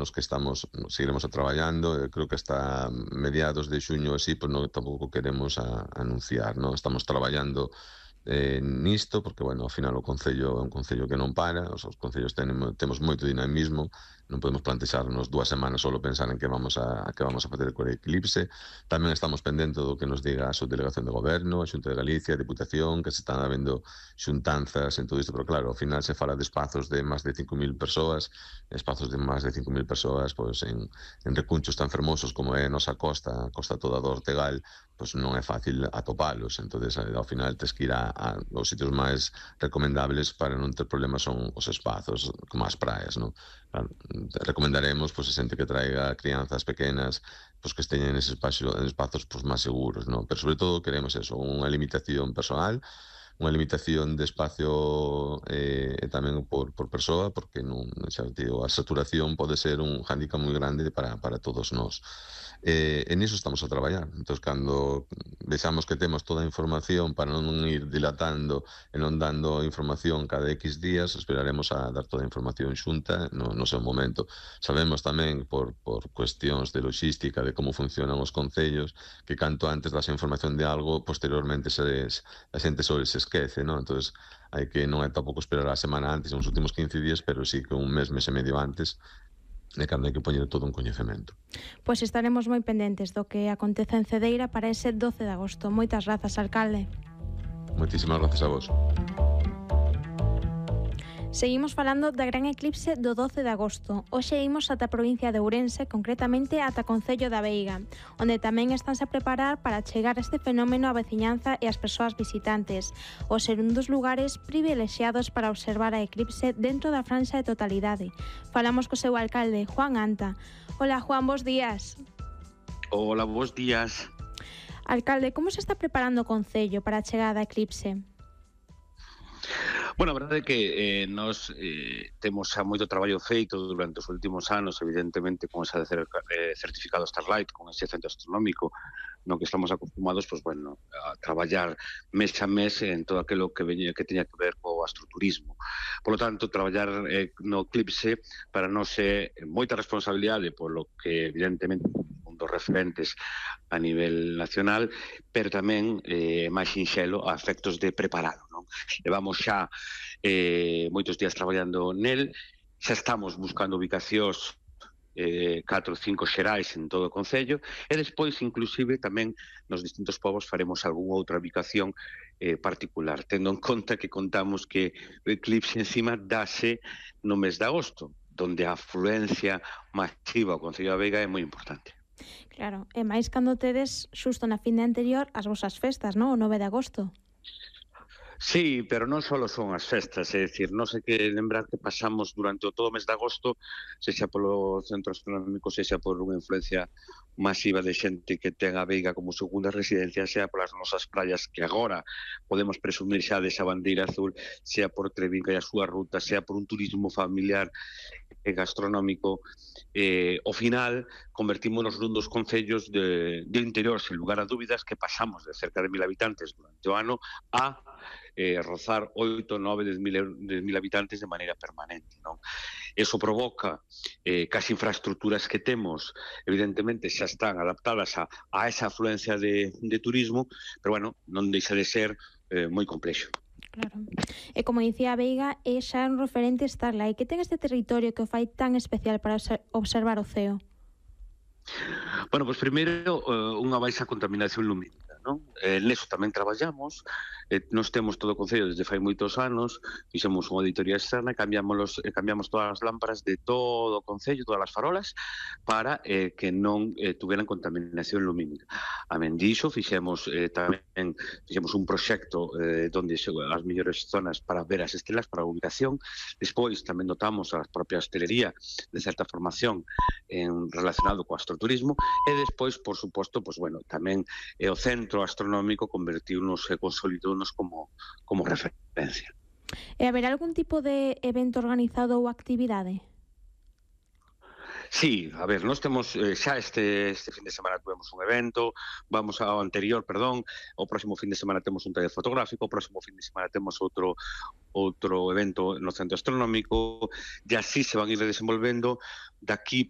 nos que seguiremos traballando. Creo que hasta mediados de xuño así, pois non tampouco queremos anunciar, non? Estamos traballando nisto, porque, bueno, ao final o Concello é un Concello que non para, os Concellos temos moito dinamismo, non podemos plantexarnos 2 semanas solo pensar en que vamos a facer co eclipse. Tamén estamos pendentes do que nos diga a Subdelegación de Goberno, a Xunta de Galicia, a Diputación, que se están habendo xuntanzas en todo isto, pero claro, ao final se fala de espazos de máis de 5.000 persoas, espazos de máis de 5.000 persoas, pois en recunchos tan fermosos como é a nosa costa, a costa toda do Ortegal, pois non é fácil atopalos. Entonces, ao final tes que ir aos sitios máis recomendables para non ter problemas son os espazos, como as praias, non? Claro, recomendaremos, pois, a xente que traiga crianzas pequenas, pois que esteñen neses espazos pois máis seguros, non? Pero sobre todo queremos eso, unha limitación personal, unha limitación de espacio e tamén por persoa, porque non, xa digo, a saturación pode ser un hándicap moi grande para todos nós. En iso estamos a traballar. Entón, cando vexamos que temos toda a información para non ir dilatando e non dando información cada X días, esperaremos a dar toda a información xunta no seu momento. Sabemos tamén, por cuestións de logística, de como funcionan os concellos, que canto antes das información de algo, posteriormente a xente só se esquece, non? Entón, hai que non é tampouco esperar a semana antes, nos últimos 15 días, pero sí que un mes e medio antes, de cando hai que poñer todo un coñecemento. Pois estaremos moi pendentes do que acontece en Cedeira para ese 12 de agosto. Moitas grazas, alcalde. Moitísimas grazas a vos. Seguimos falando da gran eclipse do 12 de agosto. Hoxe imos ata a provincia de Ourense, concretamente ata Concello da Veiga, onde tamén estánse a preparar para chegar este fenómeno á veciñanza e ás persoas visitantes, o ser un dos lugares privilexiados para observar a eclipse dentro da franxa de totalidade. Falamos co seu alcalde, Juan Anta. Hola, Juan, bos días. Hola, bos días. Alcalde, como se está preparando o Concello para a chegada da eclipse? Bueno, a verdade é que nós temos xa moito traballo feito durante os últimos anos, evidentemente con ese certificado Starlight, con ese centro astronómico no que estamos acostumados, pues, bueno, a traballar mes a mes en todo aquilo que teña que ver co astroturismo. Por lo tanto, traballar no eclipse para nós é moita responsabilidade, polo que evidentemente un dos referentes a nivel nacional, pero tamén máis sinxelo a efectos de preparado, non? Levamos xa moitos días traballando nel, xa estamos buscando ubicacións 4 ou 5 xerais en todo o Concello, e despois, inclusive, tamén nos distintos povos faremos algunha outra ubicación particular, tendo en conta que contamos que o eclipse encima dase no mes de agosto, donde a afluencia masiva ao Concello da Veiga é moi importante. Claro, e máis cando tedes xusto na fin de anterior as vosas festas, non? O 9 de agosto. Sí, pero non só son as festas, é dicir, non sei que lembrar que pasamos durante todo o mes de agosto, sexa polo centro astronómico, sexa por unha influencia masiva de xente que ten a Veiga como segunda residencia, sea polas nosas praias que agora podemos presumir xa desa bandeira azul, sea por Treviga e a súa ruta, sea por un turismo familiar e gastronómico. Ao final convertímonos nun dos concellos de interior, sen lugar a dúbidas, que pasamos de cerca de 1.000 habitantes durante o ano a rozar 8, 9, 10.000 habitantes de maneira permanente, non? Eso provoca que as infraestructuras que temos, evidentemente, xa están adaptadas a esa afluencia de turismo, pero, bueno, non deixa de ser moi complexo. Claro. E como dicía a Veiga, é xa un referente Starlight. Que ten este territorio que o fai tan especial para observar o ceo? Bueno, pois primeiro unha baixa contaminación lumínica, non? Neso tamén traballamos, nós temos todo o Concello desde fai moitos anos, fixemos unha auditoría externa e cambiamos todas as lámparas de todo o Concello, todas as farolas, para que non tuveran contaminación lumínica. A mendixo fixemos un proxecto donde as mellores zonas para ver as estrelas, para a ubicación. Despois tamén dotamos a propia hostelería de certa formación relacionado co astroturismo, e despois, por suposto, pues, bueno, tamén o centro astronómico convertiunos e consolidounos como referencia. E haberá algún tipo de evento organizado ou actividade? Sí, a ver, nós temos xa este fin de semana tuvemos un evento, vamos ao anterior, perdón, o próximo fin de semana temos un taller fotográfico, o próximo fin de semana temos outro evento no centro astronómico, e así se van ir desenvolvendo daqui